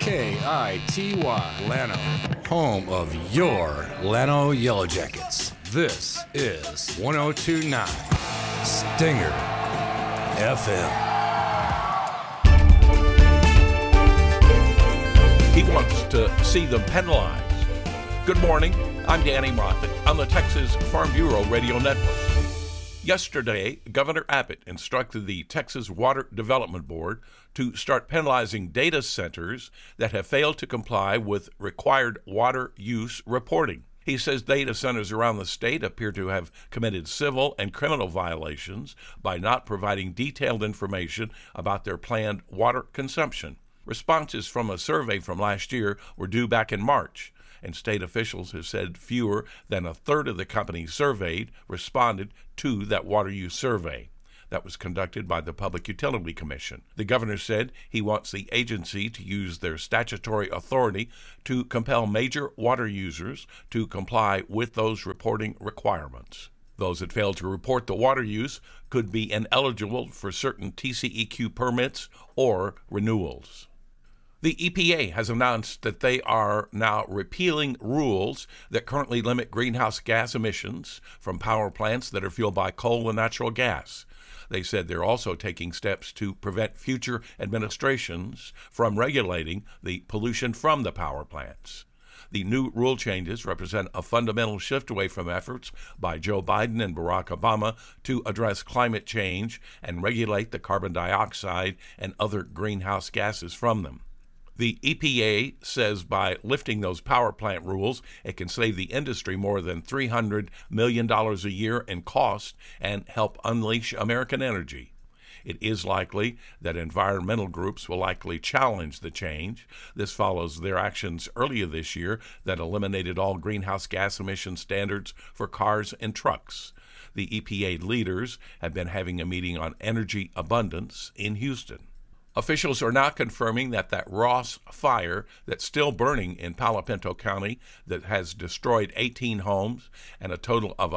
KITY, Llano, home of your Llano Yellow Jackets. This is 102.9 Stinger FM. He wants to see them penalized. Good morning. I'm Danny Moffett on the Texas Farm Bureau Radio Network. Yesterday, Governor Abbott instructed the Texas Water Development Board to start penalizing data centers that have failed to comply with required water use reporting. He says data centers around the state appear to have committed civil and criminal violations by not providing detailed information about their planned water consumption. Responses from a survey from last year were due back in March, and state officials have said fewer than a third of the companies surveyed responded to that water use survey. That was conducted by the Public Utility Commission. The governor said he wants the agency to use their statutory authority to compel major water users to comply with those reporting requirements. Those that fail to report the water use could be ineligible for certain TCEQ permits or renewals. The EPA has announced that they are now repealing rules that currently limit greenhouse gas emissions from power plants that are fueled by coal and natural gas. They said they're also taking steps to prevent future administrations from regulating the pollution from the power plants. The new rule changes represent a fundamental shift away from efforts by Joe Biden and Barack Obama to address climate change and regulate the carbon dioxide and other greenhouse gases from them. The EPA says by lifting those power plant rules, it can save the industry more than $300 million a year in cost and help unleash American energy. It is likely that environmental groups will likely challenge the change. This follows their actions earlier this year that eliminated all greenhouse gas emission standards for cars and trucks. The EPA leaders have been having a meeting on energy abundance in Houston. Officials are now confirming that Ross fire that's still burning in Palo Pinto County that has destroyed 18 homes and a total of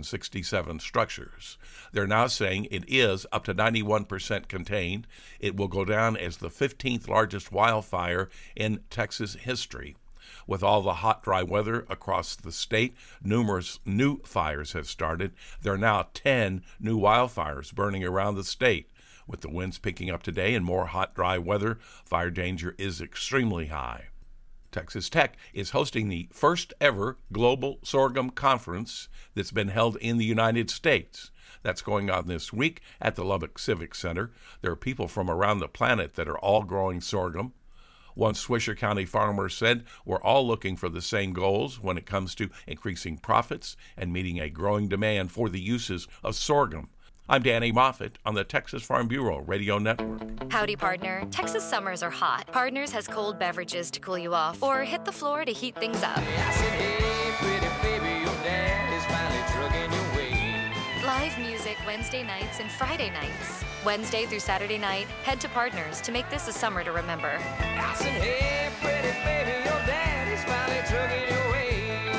167 structures. They're now saying it is up to 91% contained. It will go down as the 15th largest wildfire in Texas history. With all the hot, dry weather across the state, numerous new fires have started. There are now 10 new wildfires burning around the state. With the winds picking up today and more hot, dry weather, fire danger is extremely high. Texas Tech is hosting the first ever Global Sorghum Conference that's been held in the United States. That's going on this week at the Lubbock Civic Center. There are people from around the planet that are all growing sorghum. One Swisher County farmer said, "We're all looking for the same goals when it comes to increasing profits and meeting a growing demand for the uses of sorghum." I'm Danny Moffett on the Texas Farm Bureau Radio Network. Howdy, partner. Texas summers are hot. Partners has cold beverages to cool you off or hit the floor to heat things up. I said, hey, pretty baby, your dad is finally trucking your way. Live music Wednesday nights and Friday nights. Wednesday through Saturday night, head to Partners to make this a summer to remember. I said, hey, pretty baby, your dad is finally trucking your way.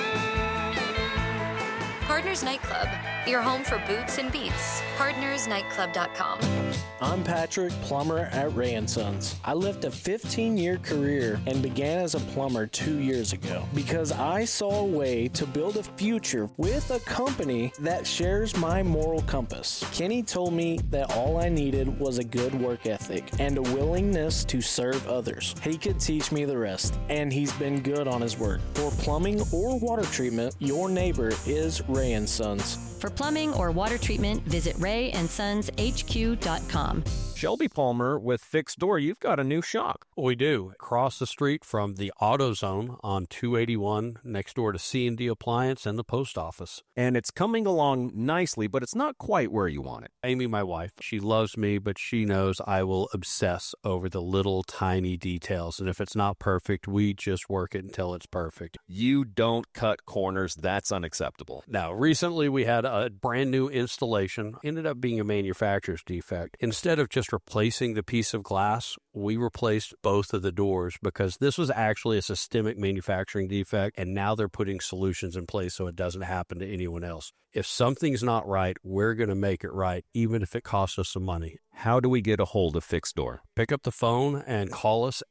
Partners Nightclub, your home for boots and beats. PartnersNightclub.com. I'm Patrick, plumber at Ray & Sons. I left a 15-year career and began as a plumber 2 years ago because I saw a way to build a future with a company that shares my moral compass. Kenny told me that all I needed was a good work ethic and a willingness to serve others. He could teach me the rest, and he's been good on his word. For plumbing or water treatment, your neighbor is Ray & Sons. For plumbing or water treatment, visit rayandsonshq.com. Shelby Palmer with Fixed Door, you've got a new shop. We do. Across the street from the AutoZone on 281, next door to C&D Appliance and the post office. And it's coming along nicely, but it's not quite where you want it. Amy, my wife, she loves me, but she knows I will obsess over the little tiny details. And if it's not perfect, we just work it until it's perfect. You don't cut corners. That's unacceptable. Now, recently we had a brand new installation. Ended up being a manufacturer's defect. Instead of just just replacing the piece of glass, we replaced both of the doors because this was actually a systemic manufacturing defect, and now they're putting solutions in place so it doesn't happen to anyone else. If something's not right, we're going to make it right, even if it costs us some money. How do we get a hold of Fixed Door? Pick up the phone and call us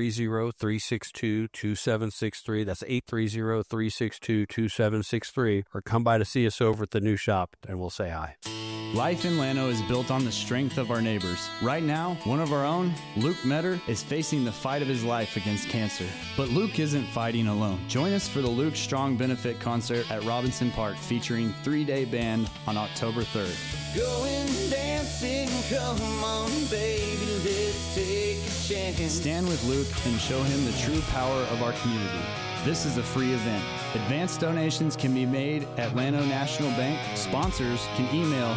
830-362-2763. That's 830-362-2763. Or come by to see us over at the new shop, and we'll say hi. Life in Llano is built on the strength of our neighbors. Right now, one of our own, Luke Metter, is facing the fight of his life against cancer. But Luke isn't fighting alone. Join us for the Luke Strong Benefit Concert at Robinson Park featuring 3-day band on October 3rd. Going dancing, come on, baby, let's take a chance. Stand with Luke and show him the true power of our community. This is a free event. Advance donations can be made at Llano National Bank. Sponsors can email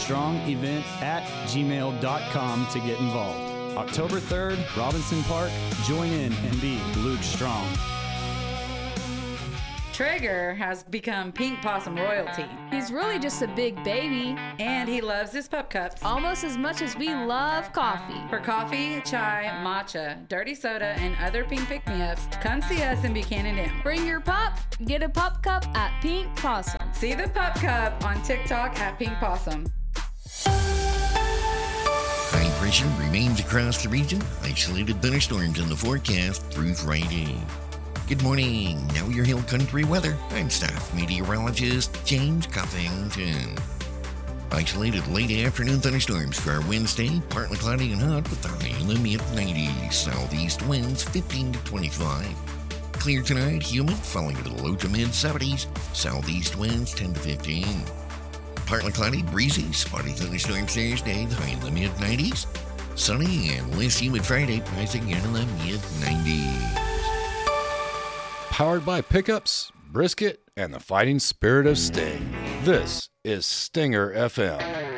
lukestrongovent@gmail.com to get involved. October 3rd, Robinson Park. Join in and be Luke Strong. Traeger has become Pink Possum royalty. He's really just a big baby. And he loves his pup cups. Almost as much as we love coffee. For coffee, chai, matcha, dirty soda, and other pink pick-me-ups, come see us in Buchanan Dam. Bring your pup, get a pup cup at Pink Possum. See the pup cup on TikTok at Pink Possum. High pressure remains across the region. Isolated thunderstorms in the forecast through Friday. Good morning. Now your Hill Country weather. I'm staff meteorologist James Cuffington. Isolated late afternoon thunderstorms for our Wednesday. Partly cloudy and hot with a high in the mid-90s. Southeast winds 15 to 25. Clear tonight, humid, falling to the low to mid-70s. Southeast winds 10 to 15. Partly cloudy, breezy, spotty thunderstorms Thursday, the high in the mid-90s. Sunny and less humid Friday, highs again in the mid-90s. Powered by pickups, brisket, and the fighting spirit of Sting. This is Stinger FM.